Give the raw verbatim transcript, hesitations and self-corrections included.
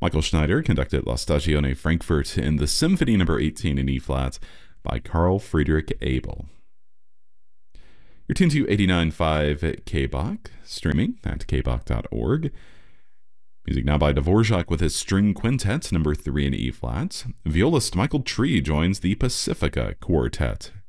Michael Schneider conducted La Stagione Frankfurt in the Symphony number eighteen in E-flat by Carl Friedrich Abel. You're tuned to eighty-nine point five K B O C, streaming at k b o c dot org. Music now by Dvorak with his String Quintet number three in E-flat. Violist Michael Tree joins the Pacifica Quartet